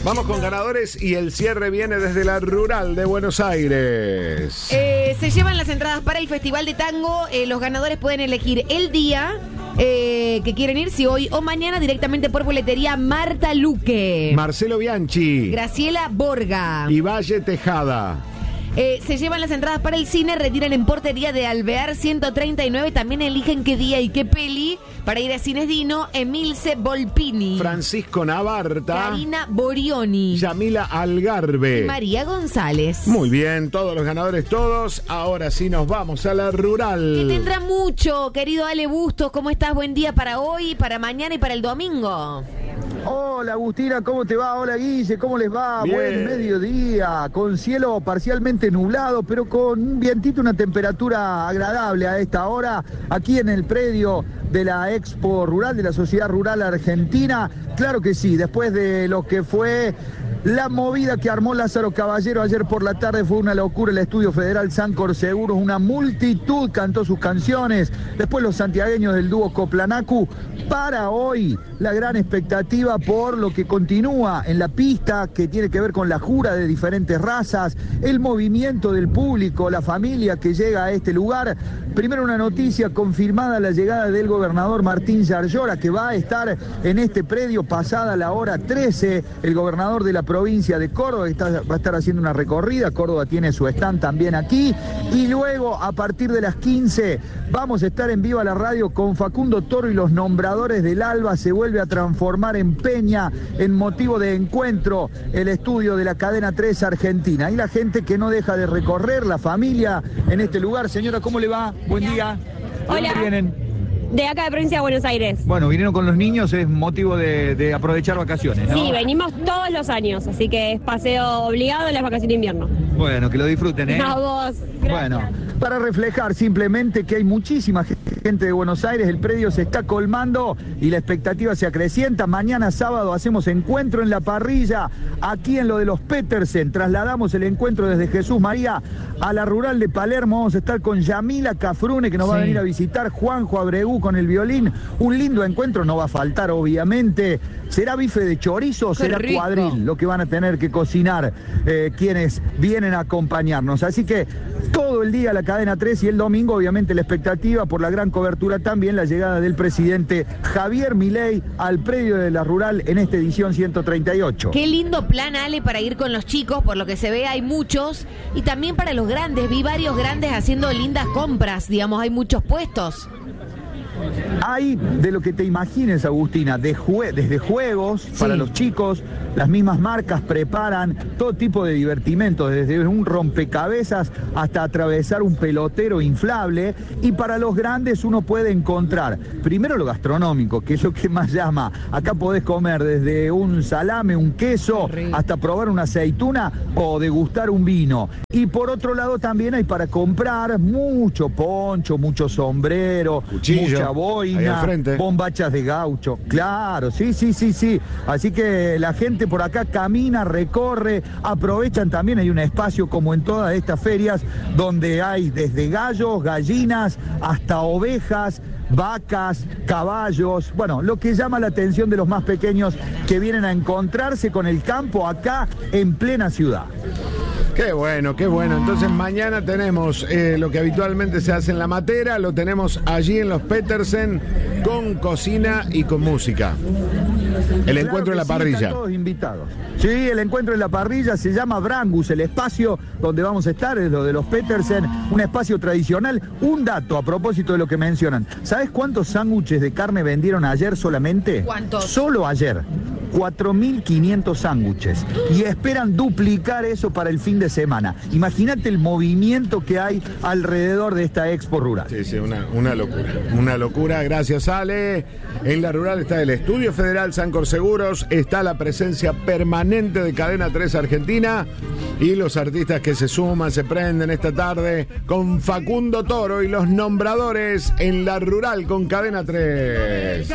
Vamos con ganadores y el cierre viene desde la Rural de Buenos Aires. Se llevan las entradas para el Festival de Tango. Los ganadores pueden elegir el día que quieren ir, si hoy o mañana, directamente por boletería. Marta Luque, Marcelo Bianchi, Graciela Borga y Valle Tejada. Se llevan las entradas para el cine, retiran en portería de Alvear 139. También eligen qué día y qué peli para ir a Cines Dino. Emilce Volpini, Francisco Navarta, Karina Borioni, Yamila Algarve y María González. Muy bien, todos los ganadores, todos. Ahora sí nos vamos a la Rural. Que tendrá mucho, querido Ale Bustos. ¿Cómo estás? Buen día para hoy, para mañana y para el domingo. Hola Agustina, ¿cómo te va? Hola Guille, ¿cómo les va? Bien. Buen mediodía, con cielo parcialmente nublado, pero con un vientito, una temperatura agradable a esta hora, aquí en el predio de la Expo Rural, de la Sociedad Rural Argentina. Claro que sí, después de lo que fue la movida que armó Lázaro Caballero ayer por la tarde, fue una locura. El Estudio Federal Sancor Seguros, una multitud cantó sus canciones. Después los santiagueños del dúo Coplanacu. Para hoy, la gran expectativa por lo que continúa en la pista, que tiene que ver con la jura de diferentes razas, el movimiento del público, la familia que llega a este lugar. Primero una noticia confirmada, la llegada del gobernador Martín Yarlora, que va a estar en este predio pasada la hora 13. El gobernador de la provincia de Córdoba va a estar haciendo una recorrida. Córdoba tiene su stand también aquí. Y luego, a partir de las 15, vamos a estar en Viva la Radio con Facundo Toro y los nombradores del Alba. Se vuelve a transformar en peña, en motivo de encuentro, el estudio de la Cadena 3 Argentina. Y la gente que no deja de recorrer, la familia en este lugar. Señora, ¿cómo le va? Buen día. ¿De Hola. dónde vienen? De acá de Provincia de Buenos Aires. Bueno, vinieron con los niños, es motivo de aprovechar vacaciones, ¿no? Sí, venimos todos los años, así que es paseo obligado en las vacaciones de invierno. Bueno, que lo disfruten, ¿eh? A vos. Bueno, para reflejar simplemente que hay muchísima gente de Buenos Aires, el predio se está colmando y la expectativa se acrecienta. Mañana sábado hacemos encuentro en la parrilla, aquí en lo de los Petersen. Trasladamos el encuentro desde Jesús María a la Rural de Palermo. Vamos a estar con Yamila Cafrune, que nos va a venir a visitar, Juanjo Abregu con el violín. Un lindo encuentro, no va a faltar, obviamente. ¿Será bife de chorizo o será rico cuadril lo que van a tener que cocinar quienes vienen a acompañarnos? Así que todo el día la Cadena 3 y el domingo, obviamente, la expectativa por la gran cobertura, también la llegada del presidente Javier Milei al predio de la Rural en esta edición 138. Qué lindo plan, Ale, para ir con los chicos. Por lo que se ve, hay muchos. Y también para los grandes. Vi varios grandes haciendo lindas compras. Digamos, hay muchos puestos. Hay de lo que te imagines, Agustina, desde juegos para los chicos, las mismas marcas preparan todo tipo de divertimentos, desde un rompecabezas hasta atravesar un pelotero inflable. Y para los grandes uno puede encontrar primero lo gastronómico, que es lo que más llama. Acá podés comer desde un salame, un queso, hasta probar una aceituna o degustar un vino. Y por otro lado también hay para comprar mucho poncho, mucho sombrero, cuchillo, mucha ahí boina, al frente, bombachas de gaucho. Claro, sí. Así que la gente por acá camina, recorre, aprovechan también. Hay un espacio, como en todas estas ferias, donde hay desde gallos, gallinas, hasta ovejas, vacas, caballos. Bueno, lo que llama la atención de los más pequeños, que vienen a encontrarse con el campo acá en plena ciudad. Qué bueno, qué bueno. Entonces mañana tenemos lo que habitualmente se hace en La Matera, lo tenemos allí en los Petersen, con cocina y con música. El encuentro en la parrilla. Están todos invitados. Sí, el encuentro en la parrilla se llama Brangus, el espacio donde vamos a estar, es lo de los Petersen, un espacio tradicional. Un dato a propósito de lo que mencionan. ¿Sabes cuántos sándwiches de carne vendieron ayer solamente? ¿Cuántos? Solo ayer. 4.500 sándwiches. Y esperan duplicar eso para el fin de semana. Imagínate el movimiento que hay alrededor de esta Expo Rural. Sí, una locura. Una locura. Gracias, Ale. En la Rural está el Estudio Federal Sancor Seguros, está la presencia permanente de Cadena 3 Argentina y los artistas que se suman, se prenden esta tarde con Facundo Toro y los nombradores en la Rural con Cadena 3.